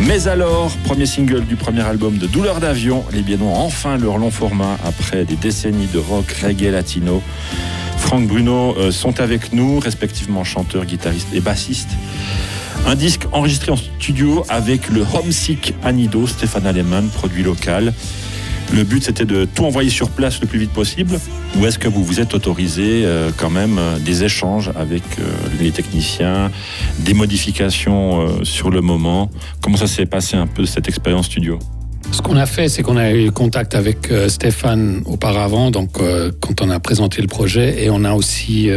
Mais alors, premier single du premier album de Douleur d'avion, les Biennois ont enfin leur long format après des décennies de rock, reggae, latino. Franck, Bruno sont avec nous, respectivement chanteurs, guitaristes et bassistes. Un disque enregistré en studio avec le Homesick Anido, Stéphane Aleman, produit local. Le but, c'était de tout envoyer sur place le plus vite possible. Ou est-ce que vous vous êtes autorisé quand même des échanges avec les techniciens, des modifications sur le moment? Comment ça s'est passé un peu cette expérience studio? Ce qu'on a fait, c'est qu'on a eu contact avec Stéphane auparavant, donc quand on a présenté le projet, et on a aussi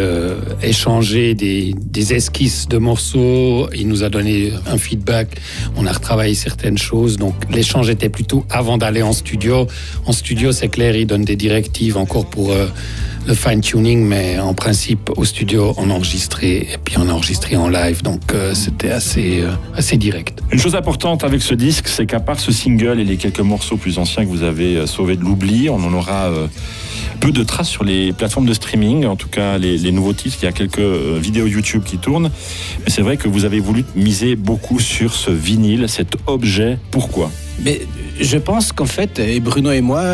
échangé des esquisses de morceaux. Il nous a donné un feedback, on a retravaillé certaines choses, donc l'échange était plutôt avant d'aller en studio. En studio, c'est clair, il donne des directives encore pour le fine-tuning, mais en principe, au studio, on enregistrait, et puis on a enregistré en live, donc c'était assez direct. Une chose importante avec ce disque, c'est qu'à part ce single et les quelques morceaux plus anciens que vous avez sauvés de l'oubli, on en aura peu de traces sur les plateformes de streaming, en tout cas les nouveaux titres. Il y a quelques vidéos YouTube qui tournent, mais c'est vrai que vous avez voulu miser beaucoup sur ce vinyle, cet objet. Pourquoi ? Mais je pense qu'en fait, et Bruno et moi,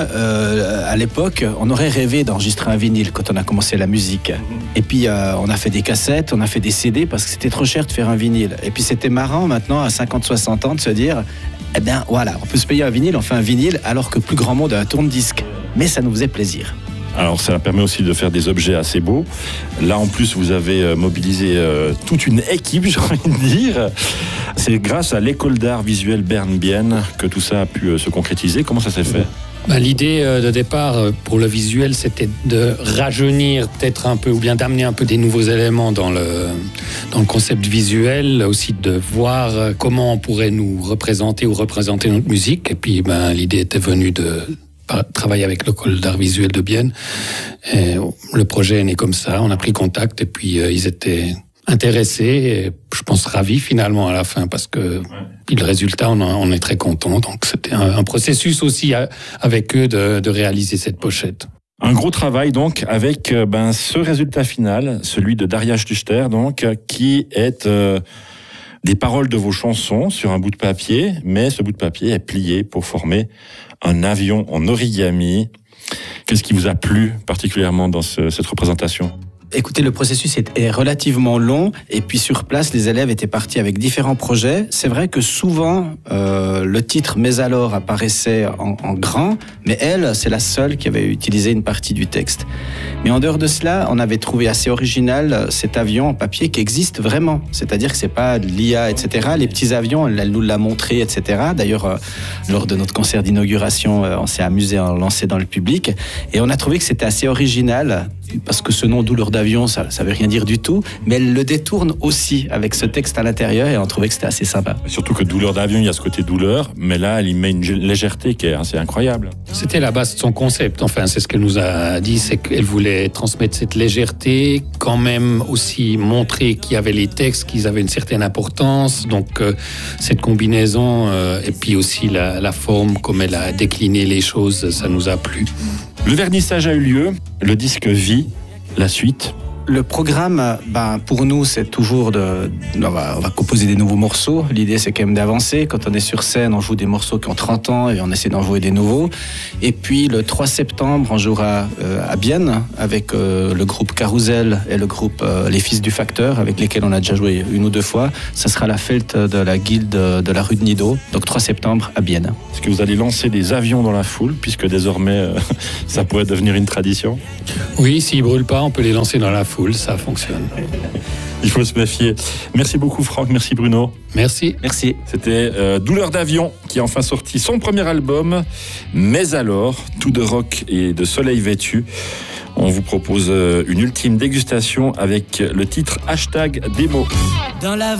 à l'époque, on aurait rêvé d'enregistrer un vinyle quand on a commencé la musique. Et puis, on a fait des cassettes, on a fait des CD parce que c'était trop cher de faire un vinyle. Et puis, c'était marrant maintenant, à 50-60 ans, de se dire, eh bien, voilà, on peut se payer un vinyle, on fait un vinyle, alors que plus grand monde a un tourne-disque. Mais ça nous faisait plaisir. Alors ça permet aussi de faire des objets assez beaux. Là en plus vous avez mobilisé toute une équipe, j'ai envie de dire. C'est grâce à l'école d'art visuel Berne-Bienne que tout ça a pu se concrétiser. Comment ça s'est fait ? L'idée de départ pour le visuel, c'était de rajeunir peut-être un peu, ou bien d'amener un peu des nouveaux éléments dans le concept visuel, aussi de voir comment on pourrait nous représenter ou représenter notre musique. Et puis l'idée était venue de travailler avec l'école d'art visuel de Bienne. Et le projet est né comme ça, on a pris contact et puis ils étaient intéressés et je pense ravis finalement à la fin parce que le résultat, on est très contents. Donc c'était un processus aussi avec eux de réaliser cette pochette. Un gros travail donc avec ce résultat final, celui de Daria Schluchter, donc qui est des paroles de vos chansons sur un bout de papier, mais ce bout de papier est plié pour former un avion en origami. Qu'est-ce qui vous a plu particulièrement dans cette représentation ? Écoutez, le processus est relativement long et puis sur place, les élèves étaient partis avec différents projets. C'est vrai que souvent, le titre « Mais alors » apparaissait en grand, mais elle, c'est la seule qui avait utilisé une partie du texte. Mais en dehors de cela, on avait trouvé assez original cet avion en papier qui existe vraiment. C'est-à-dire que c'est pas de l'IA, etc. Les petits avions, elle nous l'a montré, etc. D'ailleurs, lors de notre concert d'inauguration, on s'est amusé à en lancer dans le public. Et on a trouvé que c'était assez original parce que ce nom Douleur d'avion, ça veut rien dire du tout, mais elle le détourne aussi avec ce texte à l'intérieur et on trouvait que c'était assez sympa. Surtout que Douleur d'avion, il y a ce côté douleur, mais là, elle y met une légèreté qui est assez incroyable. C'était la base de son concept, enfin, c'est ce qu'elle nous a dit, c'est qu'elle voulait transmettre cette légèreté, quand même aussi montrer qu'il y avait les textes, qu'ils avaient une certaine importance, donc cette combinaison, et puis aussi la forme, comme elle a décliné les choses, ça nous a plu. Le vernissage a eu lieu, le disque vit, la suite. Le programme, pour nous, c'est toujours on va composer des nouveaux morceaux. L'idée, c'est quand même d'avancer. Quand on est sur scène, on joue des morceaux qui ont 30 ans et on essaie d'en jouer des nouveaux. Et puis, le 3 septembre, on jouera à Bienne avec le groupe Carousel et le groupe Les Fils du Facteur, avec lesquels on a déjà joué une ou deux fois. Ça sera la fête de la guilde de la rue de Nido. Donc, 3 septembre à Bienne. Est-ce que vous allez lancer des avions dans la foule, puisque désormais, ça pourrait devenir une tradition ? Oui, s'ils ne brûlent pas, on peut les lancer dans la foule. Ça fonctionne. Il faut se méfier. Merci beaucoup Franck, merci Bruno. Merci. C'était Douleur d'avion qui a enfin sorti son premier album, Mais alors, tout de rock et de soleil vêtu. On vous propose une ultime dégustation avec le titre #Démo.